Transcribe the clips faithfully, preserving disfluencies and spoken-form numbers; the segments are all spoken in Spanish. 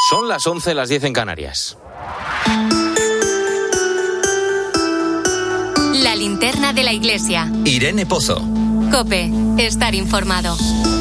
Son las once, las diez en Canarias. La linterna de la iglesia. Irene Pozo. COPE. Estar informado.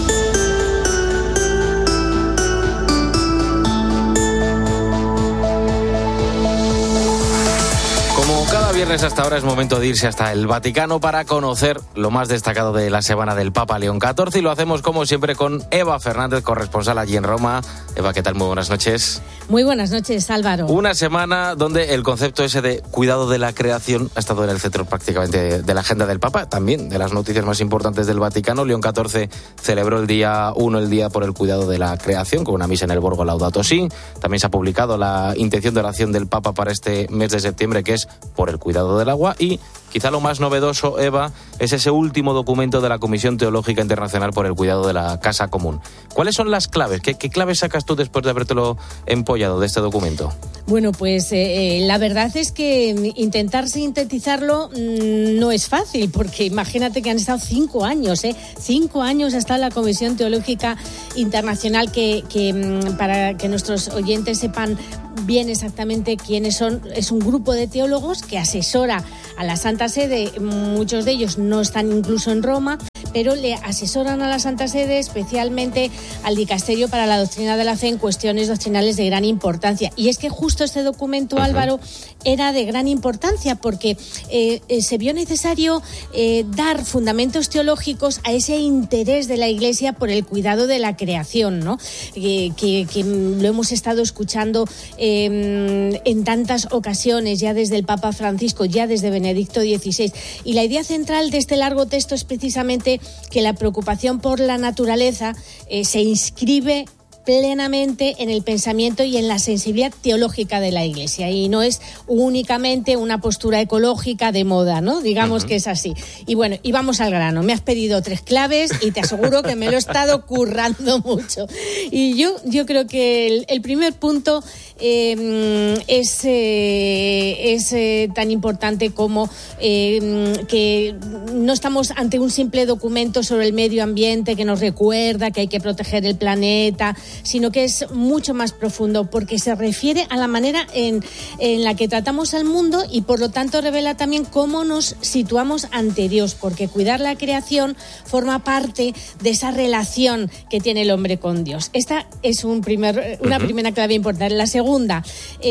Como cada viernes hasta ahora es momento de irse hasta el Vaticano para conocer lo más destacado de la semana del Papa León catorce, y lo hacemos como siempre con Eva Fernández, corresponsal allí en Roma. Eva, ¿qué tal? Muy buenas noches. Muy buenas noches, Álvaro. Una semana donde el concepto ese de cuidado de la creación ha estado en el centro prácticamente de la agenda del Papa, también de las noticias más importantes del Vaticano. León catorce celebró el día uno, el Día por el Cuidado de la Creación, con una misa en el Borgo Laudato Si. También se ha publicado la intención de oración del Papa para este mes de septiembre, que es por el cuidado del agua, y quizá lo más novedoso, Eva, es ese último documento de la Comisión Teológica Internacional por el Cuidado de la Casa Común. ¿Cuáles son las claves? ¿Qué, qué claves sacas tú después de habértelo empollado de este documento? Bueno, pues eh, la verdad es que intentar sintetizarlo mmm, no es fácil, porque imagínate que han estado cinco años, ¿eh? Cinco años ha estado la Comisión Teológica Internacional, que, que mmm, para que nuestros oyentes sepan bien exactamente quiénes son, es un grupo de teólogos que asesora a la Santa Sede. Muchos de ellos no están incluso en Roma, pero le asesoran a la Santa Sede, especialmente al Dicasterio para la Doctrina de la Fe, en cuestiones doctrinales de gran importancia. Y es que justo este documento, uh-huh. Álvaro, era de gran importancia porque eh, eh, se vio necesario eh, dar fundamentos teológicos a ese interés de la Iglesia por el cuidado de la creación, ¿no? Eh, que, que lo hemos estado escuchando eh, en tantas ocasiones, ya desde el Papa Francisco, ya desde Benedicto dieciséis. Y la idea central de este largo texto es precisamente que la preocupación por la naturaleza eh, se inscribe plenamente en el pensamiento y en la sensibilidad teológica de la Iglesia, y no es únicamente una postura ecológica de moda, ¿no? Digamos uh-huh. que es así. Y bueno, y vamos al grano. Me has pedido tres claves y te aseguro que me lo he estado currando mucho. Y yo, yo creo que el, el primer punto eh, es, eh, es eh, tan importante como eh, que no estamos ante un simple documento sobre el medio ambiente que nos recuerda que hay que proteger el planeta, sino que es mucho más profundo, porque se refiere a la manera en, en la que tratamos al mundo, y por lo tanto revela también cómo nos situamos ante Dios, porque cuidar la creación forma parte de esa relación que tiene el hombre con Dios. Esta es un primer, una uh-huh. primera clave importante. La segunda,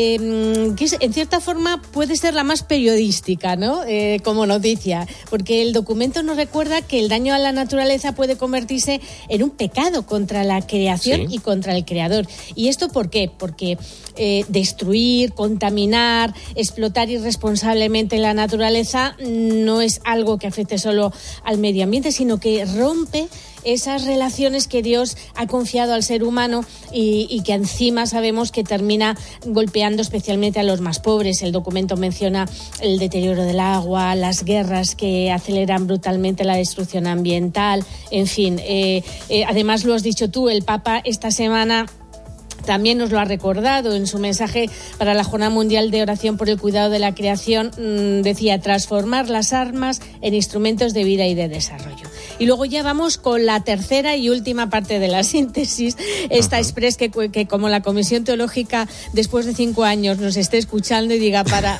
eh, que es, en cierta forma puede ser la más periodística, ¿no? Eh, como noticia, porque el documento nos recuerda que el daño a la naturaleza puede convertirse en un pecado contra la creación, sí, y contra el creador. ¿Y esto por qué? Porque eh, destruir, contaminar, explotar irresponsablemente la naturaleza no es algo que afecte solo al medio ambiente, sino que rompe esas relaciones que Dios ha confiado al ser humano, y, y que encima sabemos que termina golpeando especialmente a los más pobres. El documento menciona el deterioro del agua, las guerras que aceleran brutalmente la destrucción ambiental, en fin. Eh, eh, además, lo has dicho tú, el Papa esta semana también nos lo ha recordado en su mensaje para la Jornada Mundial de Oración por el Cuidado de la Creación. Mmm, decía, transformar las armas en instrumentos de vida y de desarrollo. Y luego ya vamos con la tercera y última parte de la síntesis, esta express que, que como la Comisión Teológica después de cinco años nos esté escuchando y diga, para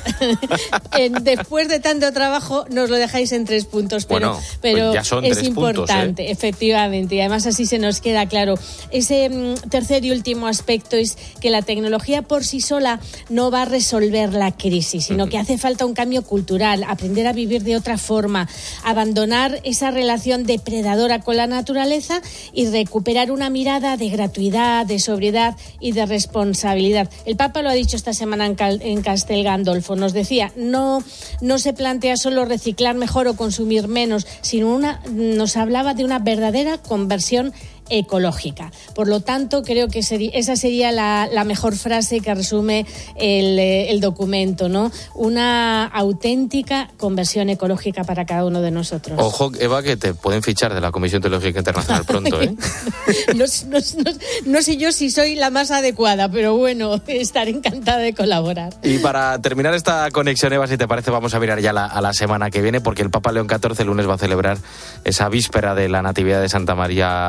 en, después de tanto trabajo nos lo dejáis en tres puntos, pero, bueno, pero pues ya son es tres importante, puntos, ¿eh? Efectivamente, y además así se nos queda claro. Ese mm, tercer y último aspecto es que la tecnología por sí sola no va a resolver la crisis, sino uh-huh. que hace falta un cambio cultural, aprender a vivir de otra forma, abandonar esa relación depredadora con la naturaleza y recuperar una mirada de gratuidad, de sobriedad y de responsabilidad. El Papa lo ha dicho esta semana en, Cal- en Castel Gandolfo. Nos decía, no, no se plantea solo reciclar mejor o consumir menos, sino una, nos hablaba de una verdadera conversión ecológica. Por lo tanto, creo que sería, esa sería la, la mejor frase que resume el, el documento, ¿no? Una auténtica conversión ecológica para cada uno de nosotros. Ojo, Eva, que te pueden fichar de la Comisión Teológica Internacional pronto, ¿eh? no, no, no, no sé yo si soy la más adecuada, pero bueno, estaré encantada de colaborar. Y para terminar esta conexión, Eva, si te parece, vamos a mirar ya la, a la semana que viene, porque el Papa León catorce el lunes va a celebrar esa víspera de la Natividad de Santa María Virgen.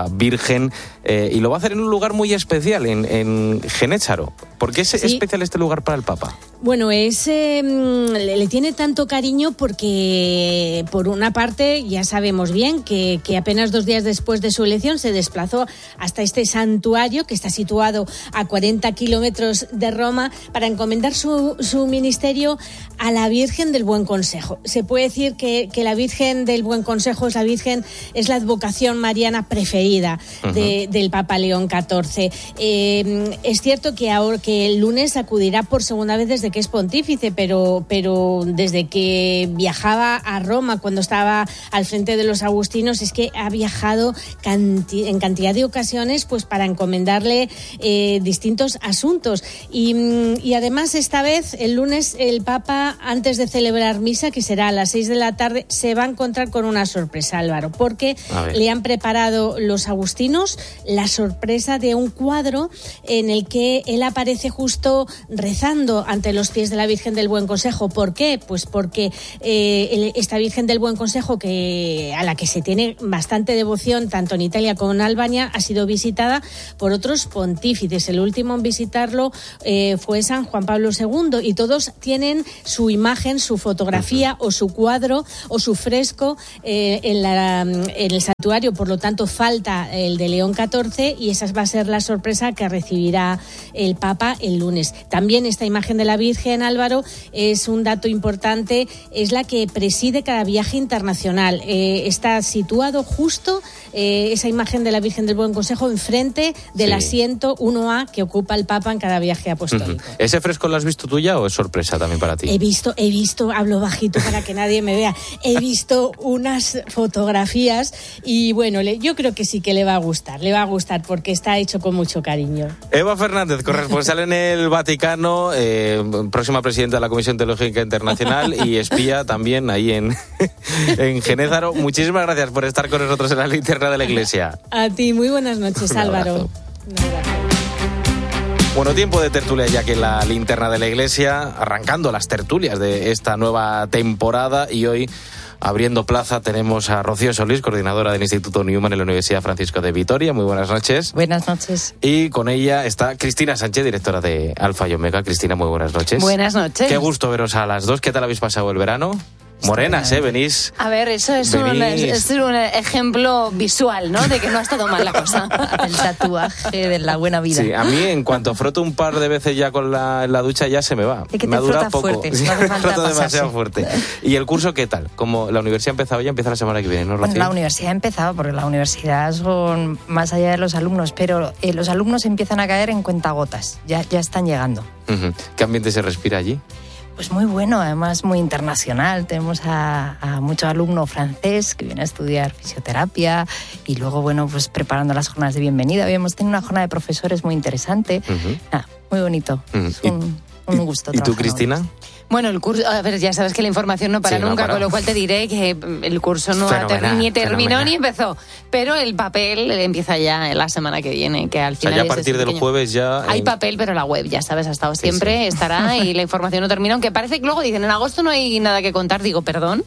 Virgen, eh, y lo va a hacer en un lugar muy especial, en, en Genézaro. ¿Por qué es sí. especial este lugar para el Papa? Bueno, es, eh, le, le tiene tanto cariño porque, por una parte, ya sabemos bien que, que apenas dos días después de su elección se desplazó hasta este santuario que está situado a cuarenta kilómetros de Roma para encomendar su, su ministerio a la Virgen del Buen Consejo. Se puede decir que, que la Virgen del Buen Consejo es la Virgen, es la advocación mariana preferida uh-huh. de, del Papa León catorce. Eh, es cierto que ahora que el lunes acudirá por segunda vez desde que es pontífice, pero, pero desde que viajaba a Roma, cuando estaba al frente de los agustinos, es que ha viajado canti- en cantidad de ocasiones pues para encomendarle eh, distintos asuntos. Y, y además esta vez, el lunes, el Papa, antes de celebrar misa, que será a las seis de la tarde, se va a encontrar con una sorpresa, Álvaro, porque le han preparado los agustinos la sorpresa de un cuadro en el que él aparece justo rezando ante los pies de la Virgen del Buen Consejo. ¿Por qué? Pues porque eh, esta Virgen del Buen Consejo, que a la que se tiene bastante devoción tanto en Italia como en Albania, ha sido visitada por otros pontífices. El último en visitarlo eh, fue San Juan Pablo segundo, y todos tienen su imagen, su fotografía o su cuadro o su fresco eh, en, la, en el santuario. Por lo tanto, falta el de León catorce, y esa va a ser la sorpresa que recibirá el Papa el lunes. También esta imagen de la Virgen, Álvaro, es un dato importante, es la que preside cada viaje internacional. Eh, está situado justo eh, esa imagen de la Virgen del Buen Consejo enfrente del sí. asiento uno A que ocupa el Papa en cada viaje apostólico. Uh-huh. ¿Ese fresco lo has visto tú ya o es sorpresa también para ti? He visto, he visto, hablo bajito para que nadie me vea, he visto unas fotografías y bueno, le, yo creo que sí que le va a gustar, le va a gustar porque está hecho con mucho cariño. Eva Fernández, corresponsal en el Vaticano, eh, próxima presidenta de la Comisión Teológica Internacional y espía también ahí en, en Genézaro. Muchísimas gracias por estar con nosotros en la linterna de la Iglesia. A ti, muy buenas noches, Álvaro. Bueno, tiempo de tertulia ya que la linterna de la Iglesia, arrancando las tertulias de esta nueva temporada, y hoy abriendo plaza tenemos a Rocío Solís, coordinadora del Instituto Newman en la Universidad Francisco de Vitoria. Muy buenas noches. Buenas noches. Y con ella está Cristina Sánchez, directora de Alfa y Omega. Cristina, muy buenas noches. Buenas noches. Qué gusto veros a las dos. ¿Qué tal habéis pasado el verano? Morenas, ¿eh? Venís. A ver, eso es un, es un ejemplo visual, ¿no? De que no ha estado mal la cosa. El tatuaje de la buena vida. Sí, a mí en cuanto froto un par de veces ya con la, la ducha ya se me va. Es que me te ha durado poco. Fuerte, sí, no me falta froto pasarse. demasiado fuerte. ¿Y el curso qué tal? Como la universidad ha empezado ya, empieza la semana que viene, ¿no, Rocío? Bueno, la universidad ha empezado, porque la universidad son más allá de los alumnos, pero eh, los alumnos empiezan a caer en cuentagotas, ya, ya están llegando. Uh-huh. ¿Qué ambiente se respira allí? Pues muy bueno, además muy internacional. Tenemos a, a mucho alumno francés que viene a estudiar fisioterapia y luego, bueno, pues preparando las jornadas de bienvenida. Habíamos tenido una jornada de profesores muy interesante. Uh-huh. Nada, muy bonito. Uh-huh. Es un, un gusto. ¿Y tú, Cristina? Bueno, el curso, a ver, ya sabes que la información no para sí, nunca, no para. Con lo cual te diré que el curso no fenomenal, ni terminó fenomenal. ni empezó, pero el papel empieza ya la semana que viene, que al final o sea, ya a partir del pequeño. Jueves ya... Hay en... papel, pero la web, ya sabes, ha estado sí, siempre, sí. estará y la información no termina, aunque parece que luego dicen, en agosto no hay nada que contar, digo, perdón.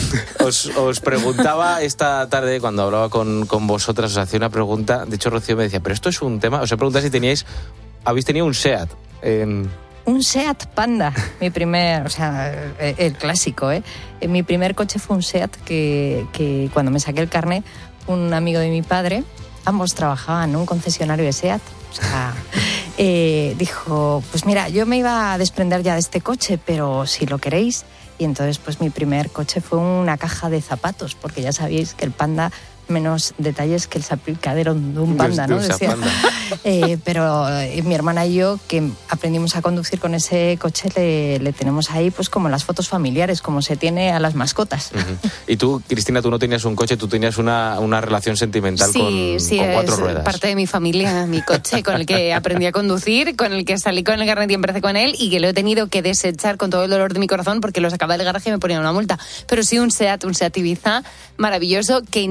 Os, os preguntaba esta tarde, cuando hablaba con, con vosotras, os hacía una pregunta, de hecho Rocío me decía, pero esto es un tema, os he preguntado si teníais, habéis tenido un SEAT en... Un Seat Panda, mi primer, o sea, el clásico, ¿eh? Mi primer coche fue un Seat que, que cuando me saqué el carnet, un amigo de mi padre, ambos trabajaban en un concesionario de Seat, o sea, eh, dijo, pues mira, yo me iba a desprender ya de este coche, pero si lo queréis, y entonces pues mi primer coche fue una caja de zapatos, porque ya sabéis que el Panda... menos detalles que el salpicadero de un panda, ¿no? Decía. Panda. Eh, pero eh, mi hermana y yo, que aprendimos a conducir con ese coche, le, le tenemos ahí pues como las fotos familiares, como se tiene a las mascotas. Uh-huh. Y tú, Cristina, tú no tenías un coche, tú tenías una, una relación sentimental sí, con, sí, con cuatro es ruedas. Parte de mi familia, mi coche, con el que aprendí a conducir, con el que salí con el carnet y empecé con él, y que lo he tenido que desechar con todo el dolor de mi corazón porque lo sacaba del garaje y me ponían una multa. Pero sí un Seat, un Seat Ibiza maravilloso, que ningún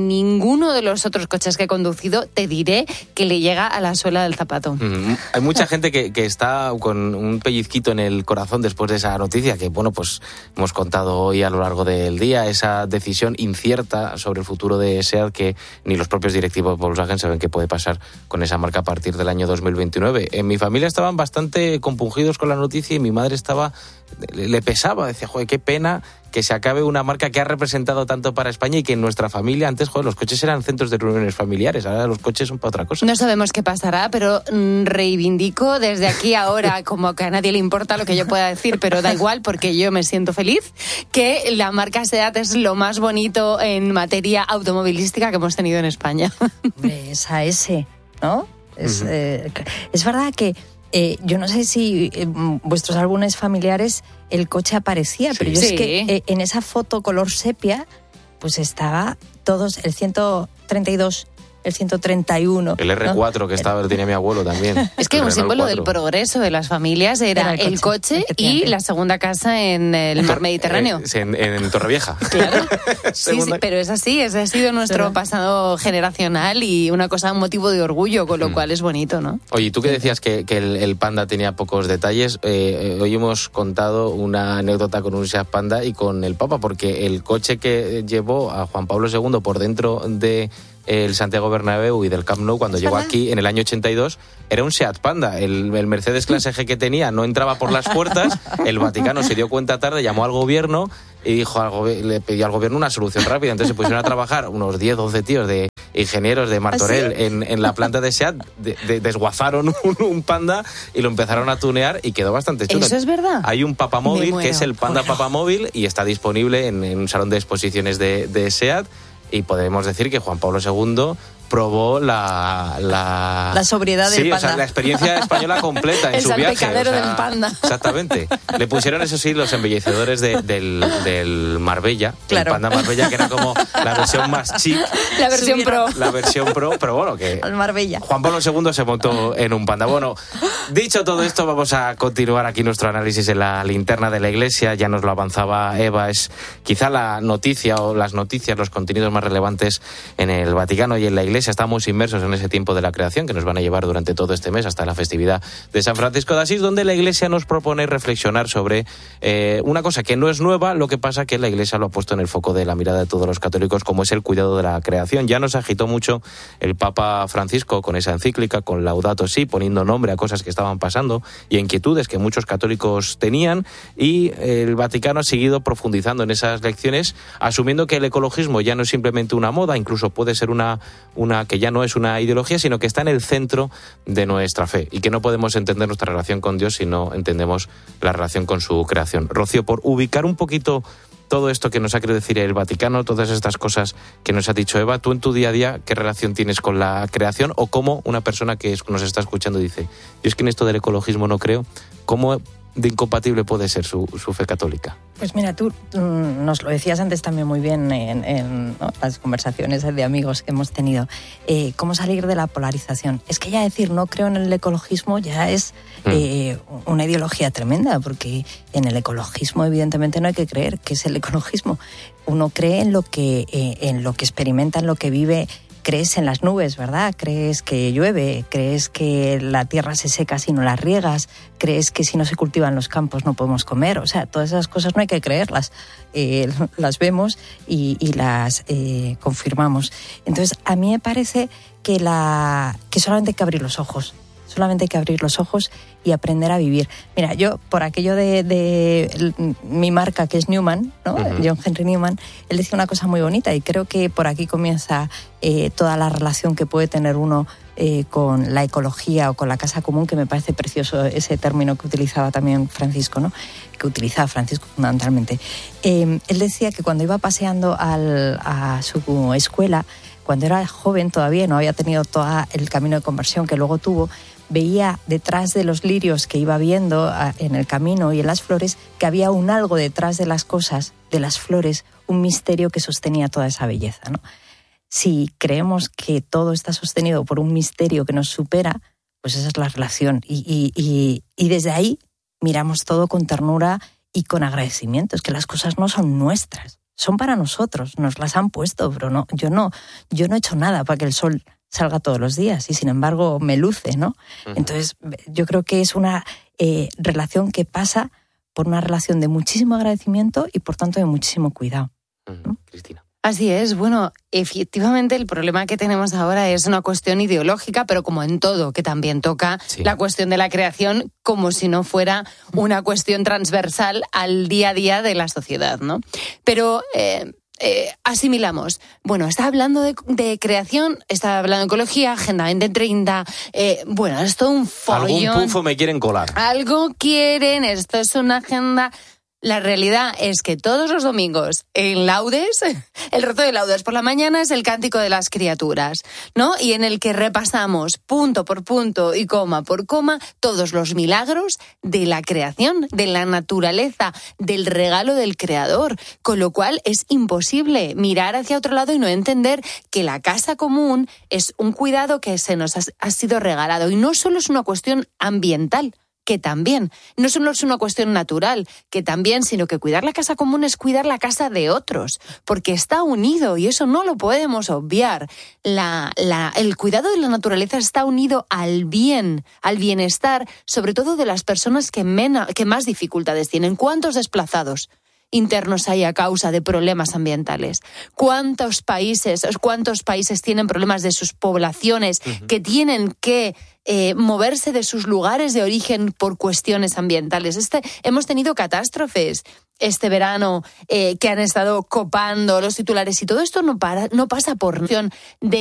ninguno de los otros coches que he conducido, te diré que le llega a la suela del zapato. Mm, hay mucha gente que, que está con un pellizquito en el corazón después de esa noticia que, bueno, pues hemos contado hoy a lo largo del día, esa decisión incierta sobre el futuro de SEAT que ni los propios directivos de Volkswagen saben qué puede pasar con esa marca a partir del año dos mil veintinueve. En mi familia estaban bastante compungidos con la noticia y mi madre estaba, le pesaba, decía, joder, qué pena que se acabe una marca que ha representado tanto para España y que en nuestra familia, antes, joder, los coches eran centros de reuniones familiares, ahora los coches son para otra cosa. No sabemos qué pasará, pero mmm, reivindico desde aquí ahora, como que a nadie le importa lo que yo pueda decir, pero da igual porque yo me siento feliz, que la marca SEAT es lo más bonito en materia automovilística que hemos tenido en España. Hombre, es A S, ¿no? Es, Uh-huh. eh, es verdad que Eh, yo no sé si eh, vuestros álbumes familiares el coche aparecía, sí. pero yo sí. es que eh, en esa foto color sepia pues estaba todos el ciento treinta y dos, el ciento treinta y uno. El R cuatro, ¿no? Que estaba, tenía mi abuelo también. Es que un símbolo del progreso de las familias era, era el coche, el coche y la segunda casa en el mar Mediterráneo. Eh, en, en Torrevieja. Claro. Sí, sí, pero es así, ese ha sido nuestro pasado generacional y una cosa, un motivo de orgullo, con lo mm. cual es bonito, ¿no? Oye, tú que decías que, que el, el Panda tenía pocos detalles, eh, hoy hemos contado una anécdota con un Seat Panda y con el Papa, porque el coche que llevó a Juan Pablo segundo por dentro de el Santiago Bernabéu y del Camp Nou cuando llegó verdad? aquí en el año ochenta y dos era un Seat Panda. El, el Mercedes Clase G que tenía no entraba por las puertas. El Vaticano se dio cuenta tarde, llamó al gobierno y dijo al go- le pidió al gobierno una solución rápida. Entonces se pusieron a trabajar unos diez, doce tíos de ingenieros de Martorell ¿Ah, sí? en, en la planta de Seat, de, de, desguazaron un, un Panda y lo empezaron a tunear y quedó bastante chulo. ¿Eso es verdad? Hay un Papamóvil que es el Panda bueno. Papamóvil y está disponible en, en un salón de exposiciones de, de Seat. Y podemos decir que Juan Pablo segundo probó la... La, la sobriedad sí, del Panda. Sí, o sea, la experiencia española completa en el su viaje. El salpicadero o sea, del Panda. Exactamente. Le pusieron, eso sí, los embellecedores de, del, del Marbella. Claro. El Panda Marbella, que era como la versión más chic. La versión Subieron. pro. La versión pro, pero bueno, que... Al Marbella. Juan Pablo segundo se montó en un Panda. Bueno, dicho todo esto, vamos a continuar aquí nuestro análisis en la linterna de la Iglesia. Ya nos lo avanzaba Eva, es quizá la noticia o las noticias, los contenidos más relevantes en el Vaticano y en la Iglesia. Estamos inmersos en ese tiempo de la creación que nos van a llevar durante todo este mes hasta la festividad de San Francisco de Asís, donde la Iglesia nos propone reflexionar sobre eh, una cosa que no es nueva, lo que pasa que la Iglesia lo ha puesto en el foco de la mirada de todos los católicos, como es el cuidado de la creación. Ya nos agitó mucho el Papa Francisco con esa encíclica, con Laudato Si, poniendo nombre a cosas que estaban pasando y a inquietudes que muchos católicos tenían, y el Vaticano ha seguido profundizando en esas lecciones, asumiendo que el ecologismo ya no es simplemente una moda, incluso puede ser una, una que ya no es una ideología, sino que está en el centro de nuestra fe y que no podemos entender nuestra relación con Dios si no entendemos la relación con su creación. Rocío, por ubicar un poquito todo esto que nos ha querido decir el Vaticano, todas estas cosas que nos ha dicho Eva, tú en tu día a día, ¿qué relación tienes con la creación? O cómo una persona que nos está escuchando dice, yo es que en esto del ecologismo no creo, ¿cómo de incompatible puede ser su, su fe católica? Pues mira, tú, tú nos lo decías antes también muy bien en, en ¿no? las conversaciones de amigos que hemos tenido, eh, cómo salir de la polarización. Es que ya decir no creo en el ecologismo ya es mm. eh, una ideología tremenda, porque en el ecologismo evidentemente no hay que creer que es el ecologismo. Uno cree en lo que, eh, en lo que experimenta, en lo que vive. Crees en las nubes, ¿verdad? Crees que llueve, crees que la tierra se seca si no la riegas, crees que si no se cultivan los campos no podemos comer. O sea, todas esas cosas no hay que creerlas. Eh, las vemos y, y las eh, confirmamos. Entonces, a mí me parece que, la, que solamente hay que abrir los ojos. Solamente hay que abrir los ojos y aprender a vivir. Mira, yo, por aquello de, de mi marca, que es Newman, ¿no? Uh-huh. John Henry Newman, él decía una cosa muy bonita y creo que por aquí comienza eh, toda la relación que puede tener uno eh, con la ecología o con la casa común, que me parece precioso ese término que utilizaba también Francisco, ¿no? Que utilizaba Francisco fundamentalmente. Eh, él decía que cuando iba paseando al, a su escuela, cuando era joven todavía, no había tenido todo el camino de conversión que luego tuvo, veía detrás de los lirios que iba viendo en el camino y en las flores que había un algo detrás de las cosas, de las flores, un misterio que sostenía toda esa belleza, ¿no? Si creemos que todo está sostenido por un misterio que nos supera, pues esa es la relación. Y, y, y, y desde ahí miramos todo con ternura y con agradecimiento. Es que las cosas no son nuestras, son para nosotros, nos las han puesto, pero no, yo no, yo no he hecho nada para que el sol salga todos los días y sin embargo me luce, ¿no? Uh-huh. Entonces yo creo que es una eh, relación que pasa por una relación de muchísimo agradecimiento y por tanto de muchísimo cuidado. Uh-huh. ¿No? Cristina. Así es, bueno, efectivamente el problema que tenemos ahora es una cuestión ideológica, pero como en todo, que también toca sí. la cuestión de la creación como si no fuera una cuestión transversal al día a día de la sociedad, ¿no? Pero eh, eh, asimilamos, bueno, está hablando de, de creación, está hablando de ecología, Agenda veinte treinta, eh, bueno, es todo un follón. Algún pufo me quieren colar. Algo quieren, esto es una agenda... La realidad es que todos los domingos en Laudes, el rezo de Laudes por la mañana es el cántico de las criaturas, ¿no? Y en el que repasamos punto por punto y coma por coma todos los milagros de la creación, de la naturaleza, del regalo del Creador, con lo cual es imposible mirar hacia otro lado y no entender que la casa común es un cuidado que se nos ha, ha sido regalado y no solo es una cuestión ambiental, que también, no solo es una cuestión natural, que también, sino que cuidar la casa común es cuidar la casa de otros, porque está unido y eso no lo podemos obviar. La, la, el cuidado de la naturaleza está unido al bien, al bienestar, sobre todo de las personas que, mena, que más dificultades tienen. ¿Cuántos desplazados internos hay a causa de problemas ambientales? ¿Cuántos países, cuántos países tienen problemas de sus poblaciones uh-huh. que tienen que Eh, moverse de sus lugares de origen por cuestiones ambientales? Este, hemos tenido catástrofes este verano eh, que han estado copando los titulares y todo esto no, para, no pasa por de